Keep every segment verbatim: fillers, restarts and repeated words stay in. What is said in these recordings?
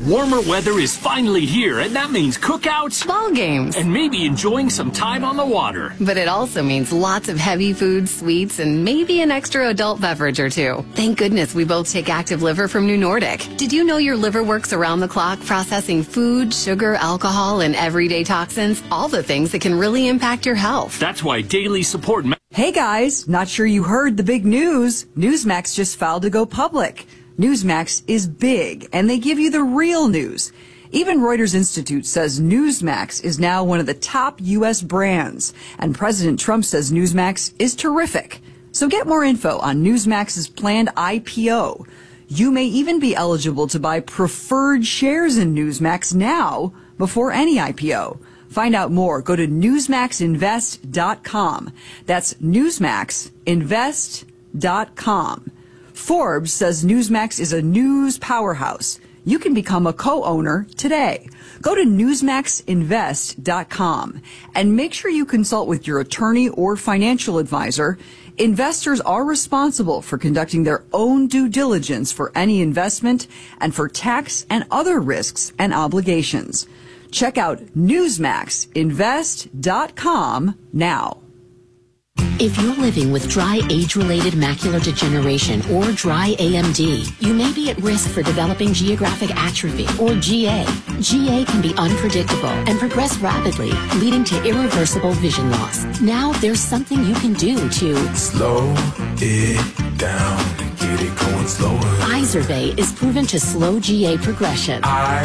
Warmer weather is finally here, and that means cookouts, ball games, and maybe enjoying some time on the water. But it also means lots of heavy food, sweets, and maybe an extra adult beverage or two. Thank goodness we both take Active Liver from New Nordic. Did you know your liver works around the clock processing food, sugar, alcohol, and everyday toxins? All the things that can really impact your health. That's why daily support... Hey guys, not sure you heard the big news. Newsmax just filed to go public. Newsmax is big, and they give you the real news. Even Reuters Institute says Newsmax is now one of the top U S brands, and President Trump says Newsmax is terrific. So get more info on Newsmax's planned I P O. You may even be eligible to buy preferred shares in Newsmax now before any I P O. Find out more. Go to newsmax invest dot com. That's newsmax invest dot com. Forbes says Newsmax is a news powerhouse. You can become a co-owner today. Go to newsmax invest dot com and make sure you consult with your attorney or financial advisor. Investors are responsible for conducting their own due diligence for any investment and for tax and other risks and obligations. Check out newsmax invest dot com now. If you're living with dry age-related macular degeneration or dry A M D, you may be at risk for developing geographic atrophy or G A. G A can be unpredictable and progress rapidly, leading to irreversible vision loss. Now there's something you can do to slow it down and get it going slower. Izervay is proven to slow G A progression.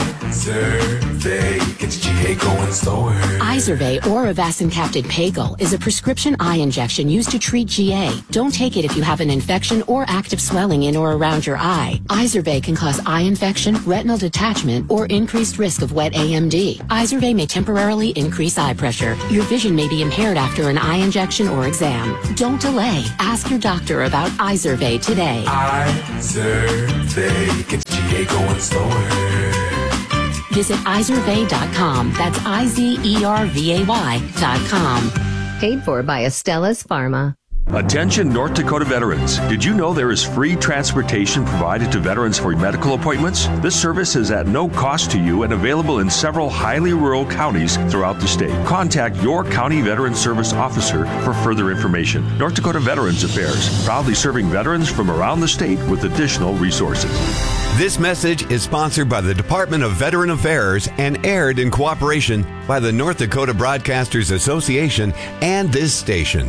Izervay gets G A going slower. Izervay or avacincaptad pagel is a prescription eye injection used to treat G A. Don't take it if you have an infection or active swelling in or around your eye. Izervay can cause eye infection, retinal detachment, or increased risk of wet A M D. Izervay may temporarily increase eye pressure. Your vision may be impaired after an eye injection or exam. Don't delay. Ask your doctor about Izervay today. Izervay gets G A going slower. Visit izervay dot com. That's I Z E R V A Y dot com. Paid for by Astellas Pharma. Attention North Dakota veterans. Did you know there is free transportation provided to veterans for medical appointments? This service is at no cost to you and available in several highly rural counties throughout the state. Contact your county veteran service officer for further information. North Dakota Veterans Affairs, proudly serving veterans from around the state with additional resources. This message is sponsored by the Department of Veteran Affairs and aired in cooperation by the North Dakota Broadcasters Association and this station.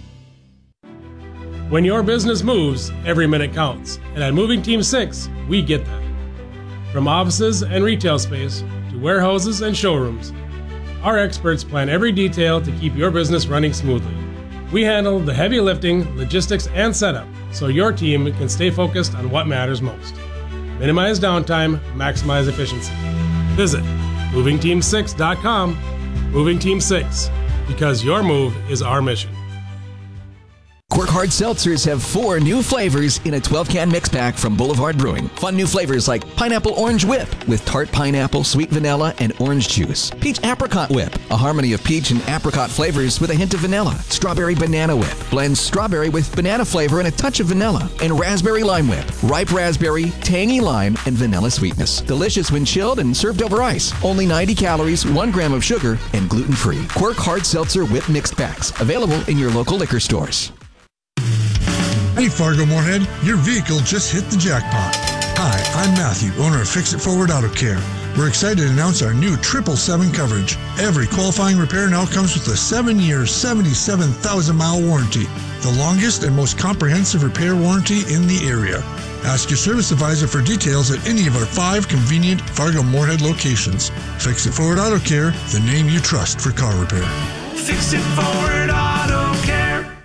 When your business moves, every minute counts. And at Moving Team six, we get that. From offices and retail space to warehouses and showrooms, our experts plan every detail to keep your business running smoothly. We handle the heavy lifting, logistics, and setup so your team can stay focused on what matters most. Minimize downtime, maximize efficiency. Visit moving team six dot com. Moving Team six, because your move is our mission. Quirk Hard Seltzers have four new flavors in a twelve-can mix pack from Boulevard Brewing. Fun new flavors like Pineapple Orange Whip with tart pineapple, sweet vanilla, and orange juice. Peach Apricot Whip, a harmony of peach and apricot flavors with a hint of vanilla. Strawberry Banana Whip blends strawberry with banana flavor and a touch of vanilla. And Raspberry Lime Whip, ripe raspberry, tangy lime, and vanilla sweetness. Delicious when chilled and served over ice. Only ninety calories, one gram of sugar, and gluten-free. Quirk Hard Seltzer Whip mixed packs. Available in your local liquor stores. Hey Fargo Moorhead, your vehicle just hit the jackpot. Hi, I'm Matthew, owner of Fix It Forward Auto Care. We're excited to announce our new triple seven coverage. Every qualifying repair now comes with a seven-year, seventy-seven thousand mile warranty, the longest and most comprehensive repair warranty in the area. Ask your service advisor for details at any of our five convenient Fargo Moorhead locations. Fix It Forward Auto Care, the name you trust for car repair. Fix It Forward Auto Care.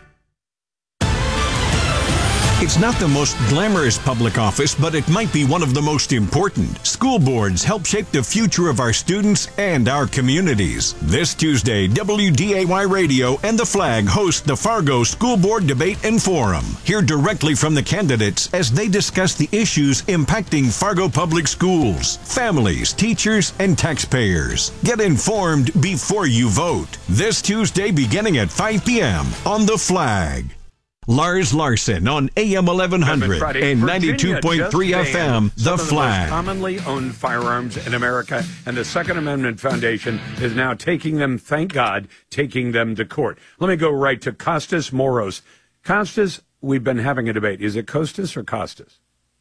It's not the most glamorous public office, but it might be one of the most important. School boards help shape the future of our students and our communities. This Tuesday, W D A Y Radio and The Flag host the Fargo School Board Debate and Forum. Hear directly from the candidates as they discuss the issues impacting Fargo Public Schools, families, teachers, and taxpayers. Get informed before you vote. This Tuesday beginning at five p.m. on The Flag. Lars Larson on A M eleven hundred and ninety-two point three F M, The Flag. Commonly owned firearms in America, and the Second Amendment Foundation is now taking them, thank God, taking them to court. Let me go right to Costas Moros. Costas, we've been having a debate. Is it Costas or Costas?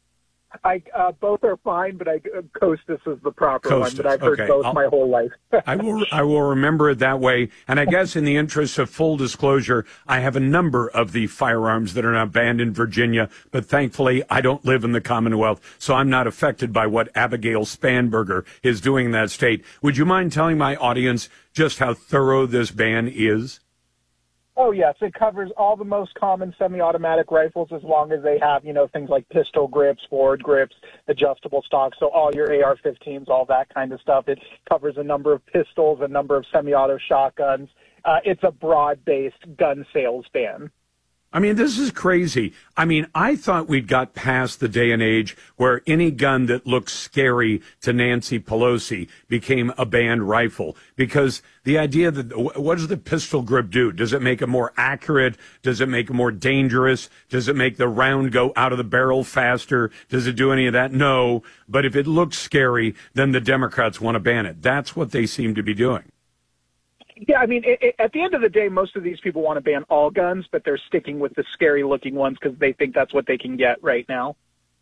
I, uh, both are fine, but I, uh, Costas is the proper Costas. one, but I've heard Okay. both I'll, my whole life. I will I will remember it that way. And I guess in the interest of full disclosure, I have a number of the firearms that are now banned in Virginia, but thankfully I don't live in the Commonwealth, so I'm not affected by what Abigail Spanberger is doing in that state. Would you mind telling my audience just how thorough this ban is? Oh, yes. It covers all the most common semi-automatic rifles as long as they have, you know, things like pistol grips, forward grips, adjustable stock. So all your A R fifteens, all that kind of stuff. It covers a number of pistols, a number of semi-auto shotguns. Uh, it's a broad-based gun sales ban. I mean, this is crazy. I mean, I thought we'd got past the day and age where any gun that looked scary to Nancy Pelosi became a banned rifle, because the idea that what does the pistol grip do? Does it make it more accurate? Does it make it more dangerous? Does it make the round go out of the barrel faster? Does it do any of that? No. But if it looks scary, then the Democrats want to ban it. That's what they seem to be doing. Yeah, I mean, it, it, at the end of the day, most of these people want to ban all guns, but they're sticking with the scary-looking ones because they think that's what they can get right now.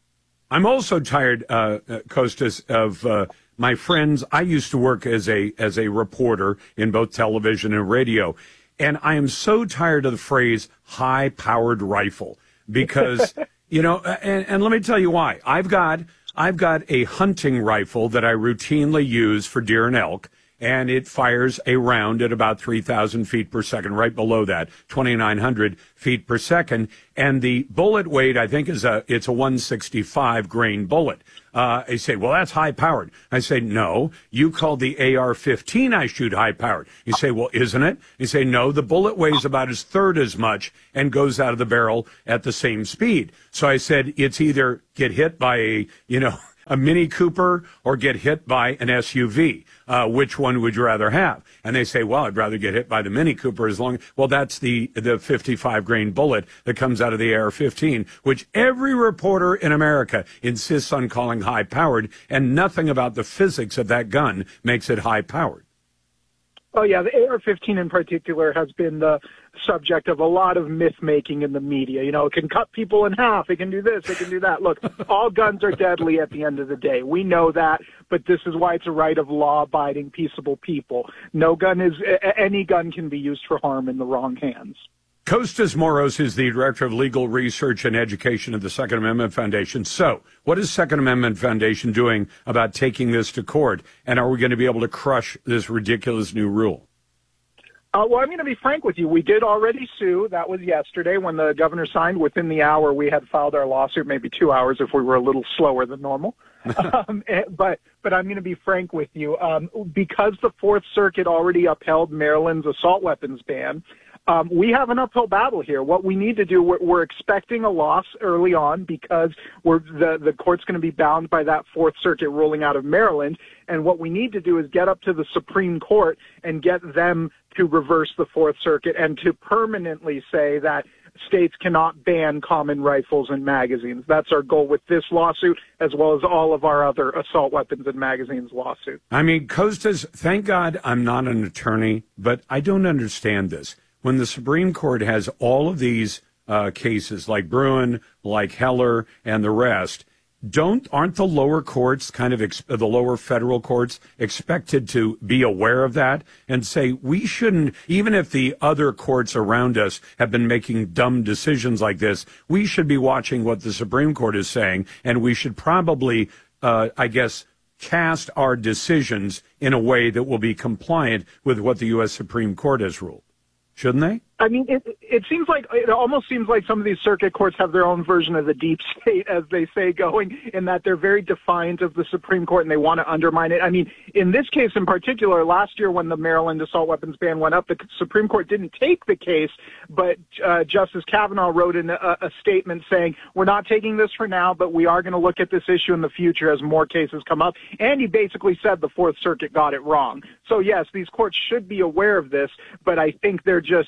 I'm also tired, uh, Costas, of uh, my friends. I used to work as a as a reporter in both television and radio, and I am so tired of the phrase high-powered rifle because, you know, and, and let me tell you why. I've got I've got a hunting rifle that I routinely use for deer and elk, and it fires a round at about three thousand feet per second, right below that, twenty-nine hundred feet per second. And the bullet weight, I think, is a, it's a one sixty-five grain bullet. Uh, I say, well, that's high powered. I say, no, you call the A R fifteen I shoot high powered. You say, well, isn't it? You say, no, the bullet weighs about a third as much and goes out of the barrel at the same speed. So I said, it's either get hit by a, you know, a Mini Cooper or get hit by an S U V. Uh, which one would you rather have? And they say, well, I'd rather get hit by the Mini Cooper as long. Well, that's the the fifty-five grain bullet that comes out of the A R fifteen, which every reporter in America insists on calling high powered, and nothing about the physics of that gun makes it high powered. Oh, yeah, the A R fifteen in particular has been the subject of a lot of myth-making in the media. You know, it can cut people in half, it can do this, it can do that. Look, all guns are deadly at the end of the day. We know that, but this is why it's a right of law-abiding, peaceable people. No gun is, any gun can be used for harm in the wrong hands. Costas Moros is the Director of Legal Research and Education at the Second Amendment Foundation. So, what is Second Amendment Foundation doing about taking this to court, and are we going to be able to crush this ridiculous new rule? Uh, well, I'm going to be frank with you. We did already sue. That was yesterday when the governor signed. Within the hour, we had filed our lawsuit, maybe two hours if we were a little slower than normal. um, but but I'm going to be frank with you. Um, because the Fourth Circuit already upheld Maryland's assault weapons ban, Um, we have an uphill battle here. What we need to do, we're, we're expecting a loss early on because we're, the, the court's going to be bound by that Fourth Circuit ruling out of Maryland. And what we need to do is get up to the Supreme Court and get them to reverse the Fourth Circuit and to permanently say that states cannot ban common rifles and magazines. That's our goal with this lawsuit, as well as all of our other assault weapons and magazines lawsuits. I mean, Costas, thank God I'm not an attorney, but I don't understand this. When the Supreme Court has all of these uh, cases, like Bruen, like Heller, and the rest, don't aren't the lower courts, kind of ex- the lower federal courts, expected to be aware of that and say we shouldn't, even if the other courts around us have been making dumb decisions like this, we should be watching what the Supreme Court is saying, and we should probably, uh, I guess, cast our decisions in a way that will be compliant with what the U S Supreme Court has ruled. Shouldn't they? I mean, it, it seems like, it almost seems like some of these circuit courts have their own version of the deep state, as they say, going, in that they're very defiant of the Supreme Court and they want to undermine it. I mean, in this case in particular, last year when the Maryland assault weapons ban went up, the Supreme Court didn't take the case, but uh, Justice Kavanaugh wrote in a, a statement saying, we're not taking this for now, but we are going to look at this issue in the future as more cases come up. And he basically said the Fourth Circuit got it wrong. So, yes, these courts should be aware of this, but I think they're just so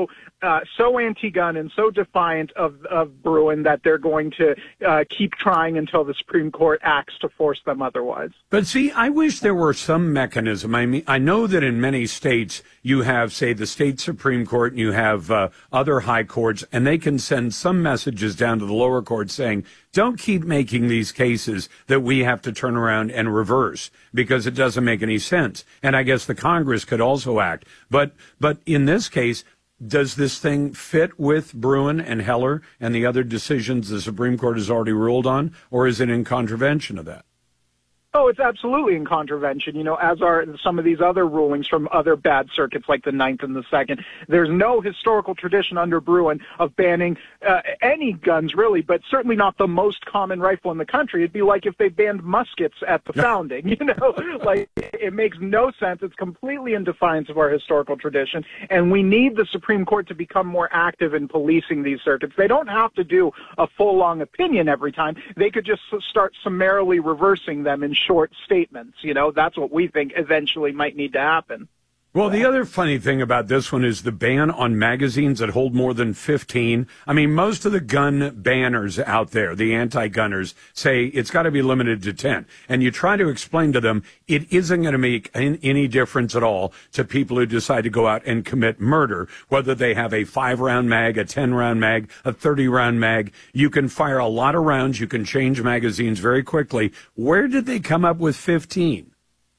uh, so anti-gun and so defiant of, of Bruen that they're going to uh, keep trying until the Supreme Court acts to force them otherwise. But see, I wish there were some mechanism. I mean, I know that in many states you have, say, the state Supreme Court and you have uh, other high courts, and they can send some messages down to the lower court saying, don't keep making these cases that we have to turn around and reverse because it doesn't make any sense. And I guess the Congress could also act. But but in this case, does this thing fit with Bruen and Heller and the other decisions the Supreme Court has already ruled on, or is it in contravention of that? Oh, it's absolutely in contravention, you know, as are some of these other rulings from other bad circuits like the Ninth and the Second. There's no historical tradition under Bruen of banning uh, any guns, really, but certainly not the most common rifle in the country. It'd be like if they banned muskets at the founding, you know, like it makes no sense. It's completely in defiance of our historical tradition, and we need the Supreme Court to become more active in policing these circuits. They don't have to do a full-long opinion every time. They could just start summarily reversing them in short statements. You know, that's what we think eventually might need to happen. Well, the other funny thing about this one is the ban on magazines that hold more than fifteen. I mean, most of the gun banners out there, the anti-gunners, say it's got to be limited to ten. And you try to explain to them it isn't going to make any difference at all to people who decide to go out and commit murder, whether they have a five-round mag, a ten-round mag, a thirty-round mag. You can fire a lot of rounds. You can change magazines very quickly. Where did they come up with fifteen?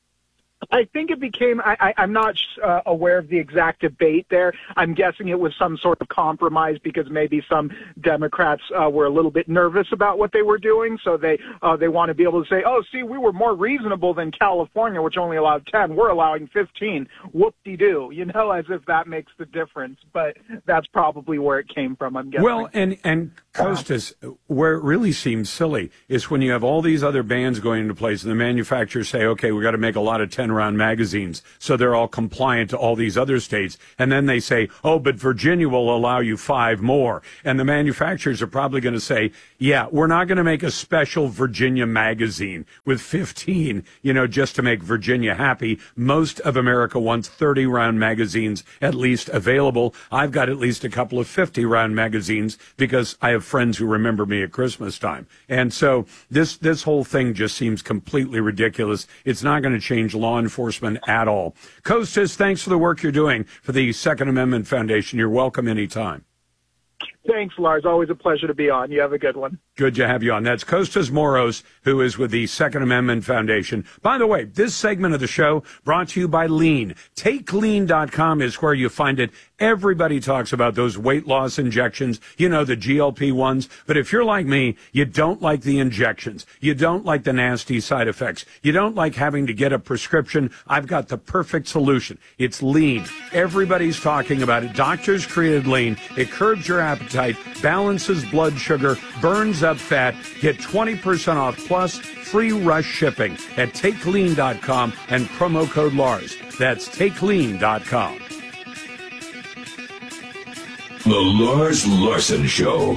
I think it became, I, I, I'm not uh, aware of the exact debate there. I'm guessing it was some sort of compromise because maybe some Democrats uh, were a little bit nervous about what they were doing. So they uh, they want to be able to say, oh, see, we were more reasonable than California, which only allowed ten. We're allowing fifteen. Whoop-de-doo, you know, as if that makes the difference. But that's probably where it came from, I'm guessing. Well, and, and Costas, where it really seems silly is when you have all these other bans going into place and the manufacturers say, okay, we got to make a lot of ten round magazines so they're all compliant to all these other states, and then they say, oh, but Virginia will allow you five more, and the manufacturers are probably going to say, yeah, we're not going to make a special Virginia magazine with fifteen, you know, just to make Virginia happy. Most of America wants thirty round magazines at least available. I've got at least a couple of fifty round magazines because I have friends who remember me at Christmas time, and so this this whole thing just seems completely ridiculous. It's not going to change law enforcement at all. Costas, thanks for the work you're doing for the Second Amendment Foundation. You're welcome anytime. Thanks, Lars. Always a pleasure to be on. You have a good one. Good to have you on. That's Costas Moros, who is with the Second Amendment Foundation. By the way, this segment of the show brought to you by Lean. Take lean dot com is where you find it. Everybody talks about those weight loss injections, you know, the G L P ones. But if you're like me, you don't like the injections. You don't like the nasty side effects. You don't like having to get a prescription. I've got the perfect solution. It's Lean. Everybody's talking about it. Doctors created Lean. It curbs your appetite, balances blood sugar, burns up fat. Get twenty percent off plus free rush shipping at take lean dot com and promo code Lars. That's take lean dot com. The Lars Larson Show.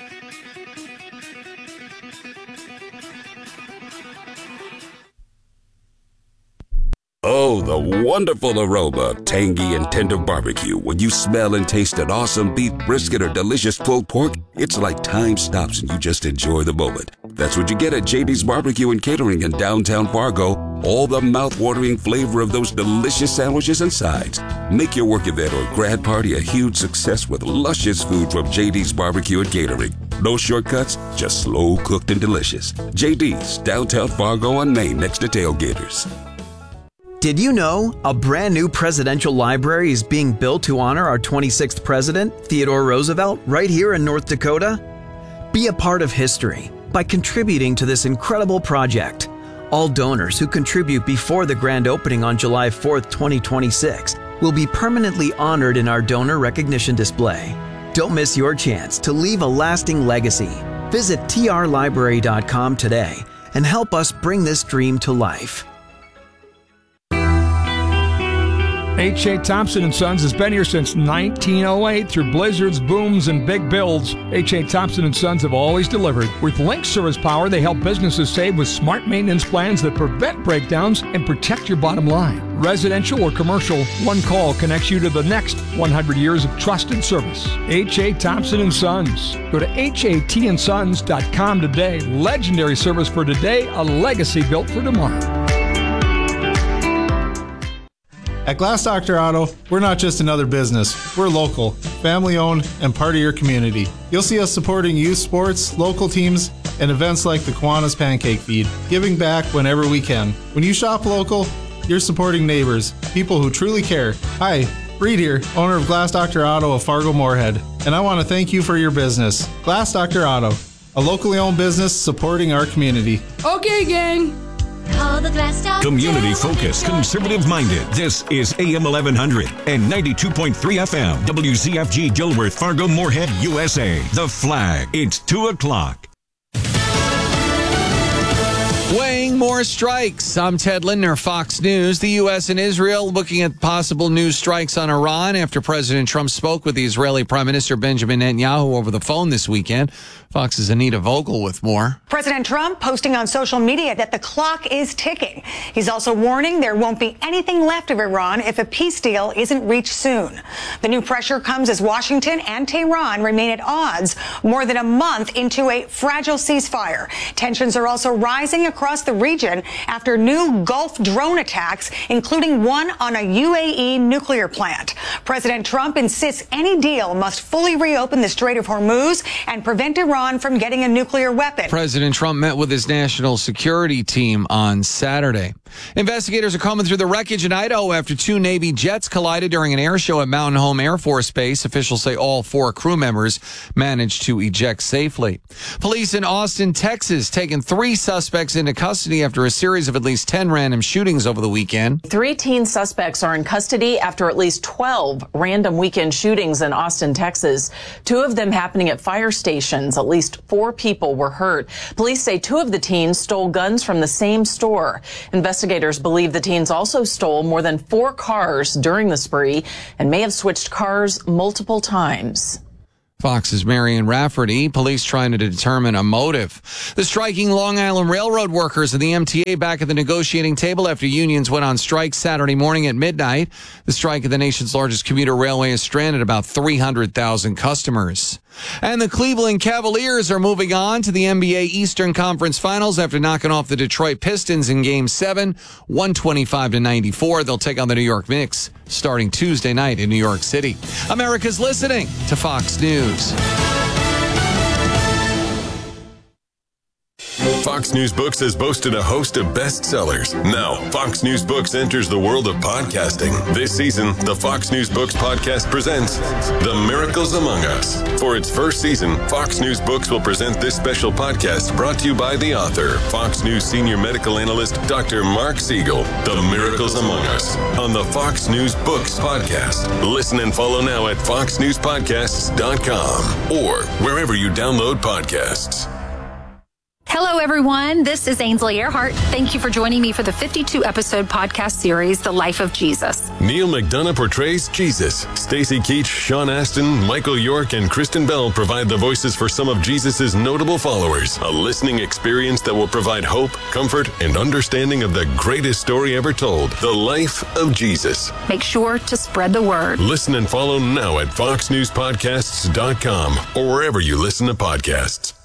Oh, the wonderful aroma, tangy and tender barbecue. When you smell and taste an awesome beef brisket or delicious pulled pork, it's like time stops and you just enjoy the moment. That's what you get at J D's Barbecue and Catering in downtown Fargo. All the mouth-watering flavor of those delicious sandwiches and sides. Make your work event or grad party a huge success with luscious food from J D's Barbecue and Catering. No shortcuts, just slow cooked and delicious. J D's, downtown Fargo on Main next to Tailgaters. Did you know a brand new presidential library is being built to honor our twenty-sixth president, Theodore Roosevelt, right here in North Dakota? Be a part of history by contributing to this incredible project. All donors who contribute before the grand opening on July fourth, twenty twenty-six will be permanently honored in our donor recognition display. Don't miss your chance to leave a lasting legacy. Visit T R library dot com today and help us bring this dream to life. H A. Thompson and Sons has been here since nineteen oh eight. Through blizzards, booms, and big builds, H A. Thompson and Sons have always delivered. With Link Service Power, they help businesses save with smart maintenance plans that prevent breakdowns and protect your bottom line. Residential or commercial, one call connects you to the next one hundred years of trusted service. H A. Thompson and Sons. Go to H A T and sons dot com today. Legendary service for today, a legacy built for tomorrow. At Glass Doctor Auto, we're not just another business. We're local, family-owned, and part of your community. You'll see us supporting youth sports, local teams, and events like the Kiwanis Pancake Feed, giving back whenever we can. When you shop local, you're supporting neighbors, people who truly care. Hi, Reed here, owner of Glass Doctor Auto of Fargo Moorhead, and I want to thank you for your business. Glass Doctor Auto, a locally owned business supporting our community. Okay, gang. Call the Glass Doctor. Community focused, conservative minded. This is A M eleven hundred and ninety-two point three F M. W Z F G Dilworth, Fargo, Moorhead, U S A. The Flag. It's two o'clock. Weighing more strikes. I'm Ted Lindner, Fox News. The U S and Israel looking at possible new strikes on Iran after President Trump spoke with the Israeli Prime Minister Benjamin Netanyahu over the phone this weekend. Fox's Anita Vogel with more. President Trump posting on social media that the clock is ticking. He's also warning there won't be anything left of Iran if a peace deal isn't reached soon. The new pressure comes as Washington and Tehran remain at odds more than a month into a fragile ceasefire. Tensions are also rising across the region after new Gulf drone attacks, including one on a U A E nuclear plant. President Trump insists any deal must fully reopen the Strait of Hormuz and prevent Iran from getting a nuclear weapon. President Trump met with his national security team on Saturday. Investigators are combing through the wreckage in Idaho after two Navy jets collided during an air show at Mountain Home Air Force Base. Officials say all four crew members managed to eject safely. Police in Austin, Texas, taking three suspects into custody after a series of at least ten random shootings over the weekend. Three teen suspects are in custody after at least twelve random weekend shootings in Austin, Texas. Two of them happening at fire stations. At least four people were hurt. Police say two of the teens stole guns from the same store. Investigators believe the teens also stole more than four cars during the spree and may have switched cars multiple times. Fox's Marion Rafferty. Police trying to determine a motive. The striking Long Island Railroad workers and the M T A back at the negotiating table after unions went on strike Saturday morning at midnight. The strike at the nation's largest commuter railway has stranded about three hundred thousand customers. And the Cleveland Cavaliers are moving on to the N B A Eastern Conference Finals after knocking off the Detroit Pistons in Game seven, one twenty-five to ninety-four. They'll take on the New York Knicks starting Tuesday night in New York City. America's listening to Fox News. Fox News Books has boasted a host of bestsellers. Now, Fox News Books enters the world of podcasting. This season, the Fox News Books podcast presents The Miracles Among Us. For its first season, Fox News Books will present this special podcast brought to you by the author, Fox News senior medical analyst, Doctor Mark Siegel. The Miracles Among Us on the Fox News Books podcast. Listen and follow now at fox news podcasts dot com or wherever you download podcasts. Hello, everyone. This is Ainsley Earhart. Thank you for joining me for the fifty-two episode podcast series, The Life of Jesus. Neil McDonough portrays Jesus. Stacey Keach, Sean Astin, Michael York, and Kristen Bell provide the voices for some of Jesus' notable followers. A listening experience that will provide hope, comfort, and understanding of the greatest story ever told, The Life of Jesus. Make sure to spread the word. Listen and follow now at fox news podcasts dot com or wherever you listen to podcasts.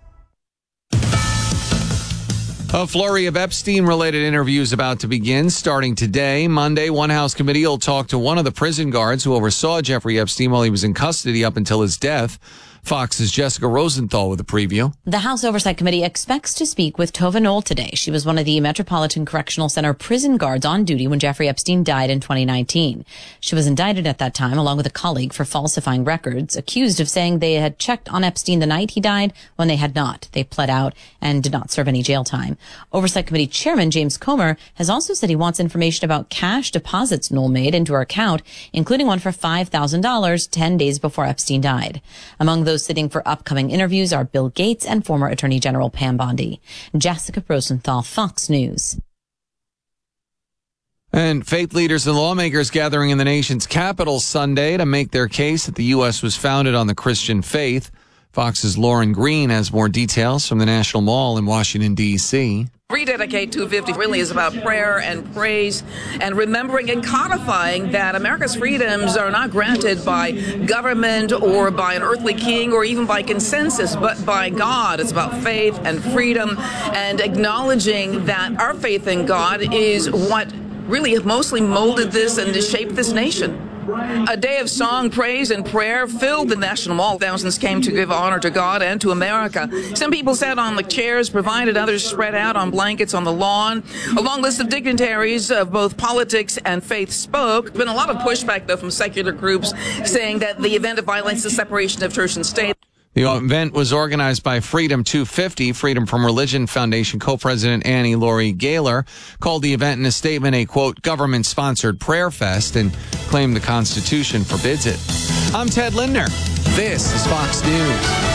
A flurry of Epstein-related interviews about to begin starting today. Monday, one House committee will talk to one of the prison guards who oversaw Jeffrey Epstein while he was in custody up until his death. Fox's Jessica Rosenthal with a preview. The House Oversight Committee expects to speak with Tova Knoll today. She was one of the Metropolitan Correctional Center prison guards on duty when Jeffrey Epstein died in twenty nineteen. She was indicted at that time along with a colleague for falsifying records, accused of saying they had checked on Epstein the night he died when they had not. They pled out and did not serve any jail time. Oversight Committee Chairman James Comer has also said he wants information about cash deposits Knoll made into her account, including one for five thousand dollars ten days before Epstein died. Among those sitting for upcoming interviews are Bill Gates and former Attorney General Pam Bondi. Jessica Rosenthal, Fox News. And faith leaders and lawmakers gathering in the nation's capital Sunday to make their case that the U S was founded on the Christian faith. Fox's Lauren Green has more details from the National Mall in Washington, D C Rededicate two fifty really is about prayer and praise and remembering and codifying that America's freedoms are not granted by government or by an earthly king or even by consensus, but by God. It's about faith and freedom and acknowledging that our faith in God is what really mostly molded this and shaped this nation. A day of song, praise, and prayer filled the National Mall. Thousands came to give honor to God and to America. Some people sat on the chairs provided, others spread out on blankets on the lawn. A long list of dignitaries of both politics and faith spoke. There's been a lot of pushback, though, from secular groups saying that the event violates the separation of church and state. The event was organized by Freedom two fifty. Freedom from Religion Foundation co-president Annie Laurie Gaylor called the event in a statement a, quote, government-sponsored prayer fest and claimed the Constitution forbids it. I'm Ted Lindner. This is Fox News.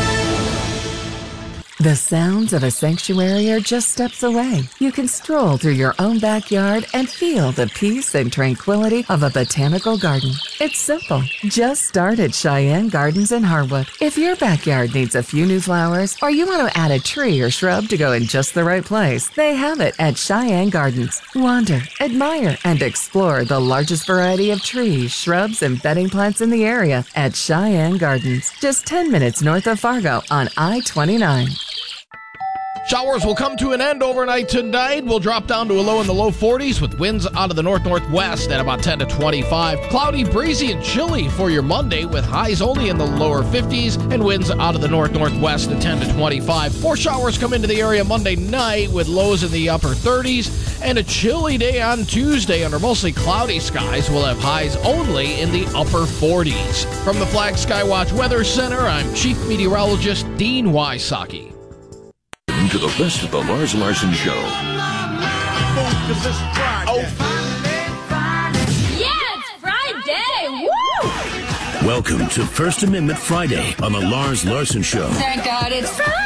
The sounds of a sanctuary are just steps away. You can stroll through your own backyard and feel the peace and tranquility of a botanical garden. It's simple. Just start at Cheyenne Gardens in Harwood. If your backyard needs a few new flowers or you want to add a tree or shrub to go in just the right place, they have it at Cheyenne Gardens. Wander, admire, and explore the largest variety of trees, shrubs, and bedding plants in the area at Cheyenne Gardens, just ten minutes north of Fargo on I twenty-nine. Showers will come to an end overnight tonight. We'll drop down to a low in the low forties with winds out of the north-northwest at about ten to twenty-five. Cloudy, breezy, and chilly for your Monday with highs only in the lower fifties and winds out of the north-northwest at ten to twenty-five. More showers come into the area Monday night with lows in the upper thirties. And a chilly day on Tuesday under mostly cloudy skies. We'll have highs only in the upper forties. From the Flag Skywatch Weather Center, I'm Chief Meteorologist Dean Wysocki. To the best of the Lars Larson Show. Yeah, it's Friday! Woo! Welcome to First Amendment Friday on the Lars Larson Show. Thank God it's Friday!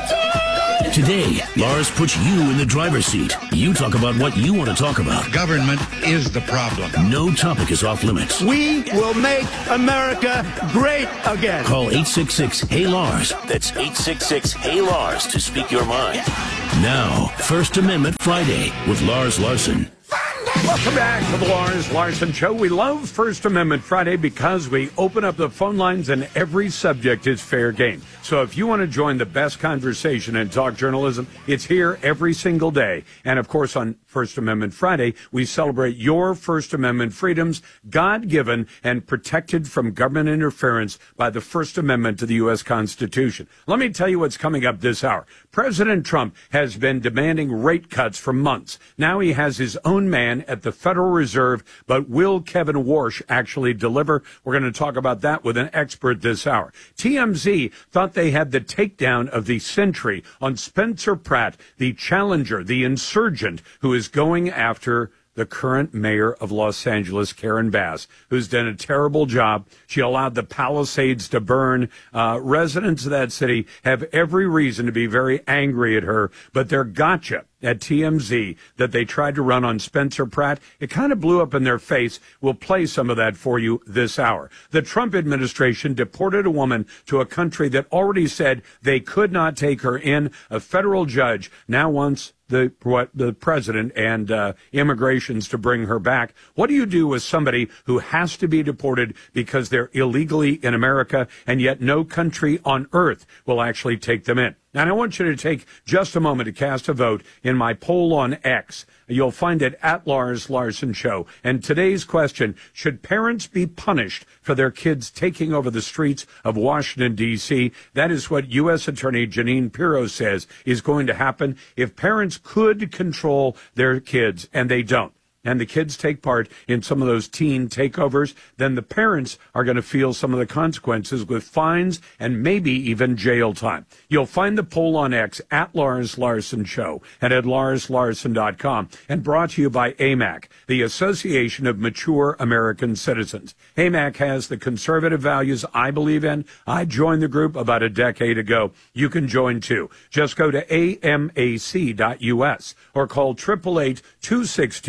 Today, Lars puts you in the driver's seat. You talk about what you want to talk about. Government is the problem. No topic is off limits. We will make America great again. Call eight six six, H E Y, Lars. That's eight six six, H E Y, Lars to speak your mind. Now, First Amendment Friday with Lars Larson. Welcome back to the Lars Larson Show. We love First Amendment Friday because we open up the phone lines and every subject is fair game. So if you want to join the best conversation in talk journalism, it's here every single day. And of course, on First Amendment Friday, we celebrate your First Amendment freedoms, God-given and protected from government interference by the First Amendment to the U S Constitution. Let me tell you what's coming up this hour. President Trump has been demanding rate cuts for months. Now he has his own man at the Federal Reserve, but will Kevin Warsh actually deliver? We're going to talk about that with an expert this hour. T M Z thought they had the takedown of the century on Spencer Pratt, the challenger, the insurgent, who is going after the current mayor of Los Angeles, Karen Bass, who's done a terrible job. She allowed the Palisades to burn. Uh, residents of that city have every reason to be very angry at her, but their gotcha at T M Z that they tried to run on Spencer Pratt, it kind of blew up in their face. We'll play some of that for you this hour. The Trump administration deported a woman to a country that already said they could not take her in. A federal judge now wants the what the president and uh, immigrations to bring her back. What do you do with somebody who has to be deported because they're illegally in America and yet no country on earth will actually take them in? And I want you to take just a moment to cast a vote in my poll on X. You'll find it at Lars Larson Show. And today's question, should parents be punished for their kids taking over the streets of Washington, D C? That is what U S Attorney Jeanine Pirro says is going to happen if parents could control their kids and they don't, and the kids take part in some of those teen takeovers, then the parents are going to feel some of the consequences with fines and maybe even jail time. You'll find the poll on X at Lars Larson Show and at lars larson dot com, and brought to you by A M A C, the Association of Mature American Citizens. A M A C has the conservative values I believe in. I joined the group about a decade ago. You can join too. Just go to A M A C dot U S or call eight eight eight, two six two, two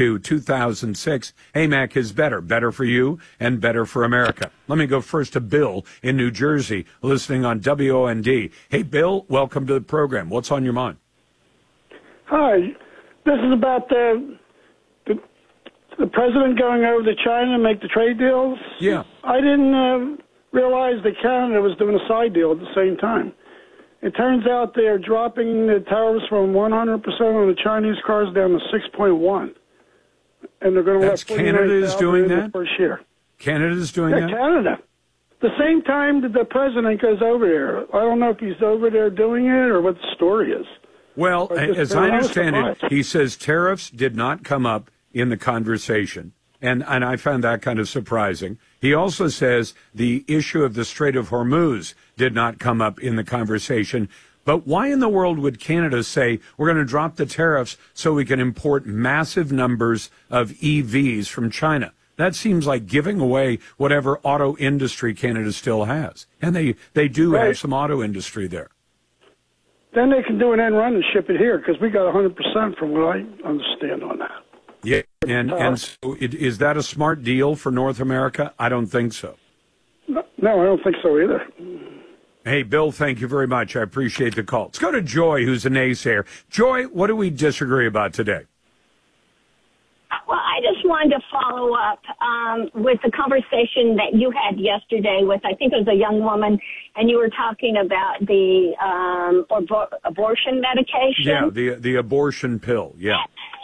thousand six, A M A C is better. Better for you and better for America. Let me go first to Bill in New Jersey, listening on W O N D. Hey, Bill, welcome to the program. What's on your mind? Hi. This is about the, the, the president going over to China to make the trade deals. Yeah. I didn't uh, realize that Canada was doing a side deal at the same time. It turns out they're dropping the tariffs from one hundred percent on the Chinese cars down to six point one. And they're going to let Canada is doing that? First year. Canada's doing yeah, that? Canada. The same time that the president goes over there. I don't know if he's over there doing it or what the story is. Well, just, as I understand surprised. it, he says tariffs did not come up in the conversation. And, and I found that kind of surprising. He also says the issue of the Strait of Hormuz did not come up in the conversation. But why in the world would Canada say we're going to drop the tariffs so we can import massive numbers of E Vs from China? That seems like giving away whatever auto industry Canada still has. And they, they do Right. have some auto industry there. Then they can do an end run and ship it here because we got one hundred percent from what I understand on that. Yeah, and and so it, is that a smart deal for North America? I don't think so. No, no, I don't think so either. Hey, Bill, thank you very much. I appreciate the call. Let's go to Joy, who's a naysayer. Joy, what do we disagree about today? Well, I just wanted to follow up um, with the conversation that you had yesterday with, I think it was a young woman, and you were talking about the um, abor- abortion medication. Yeah, the the abortion pill, yeah.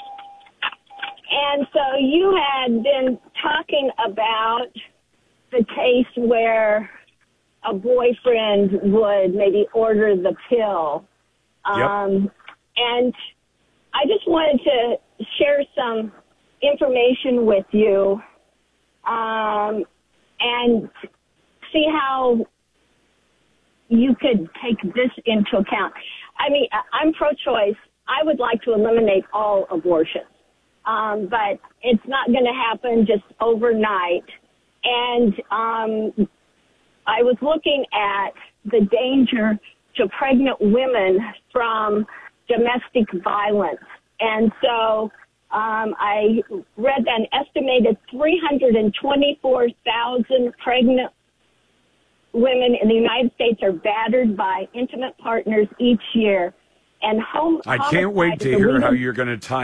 And so you had been talking about the case where a boyfriend would maybe order the pill. Um, Yep. And I just wanted to share some information with you um, and see how you could take this into account. I mean, I'm pro-choice. I would like to eliminate all abortions. Um, but it's not going to happen just overnight. And um, I was looking at the danger to pregnant women from domestic violence. And so um, I read that an estimated three hundred twenty-four thousand pregnant women in the United States are battered by intimate partners each year. And home I can't wait to hear how you're going to tie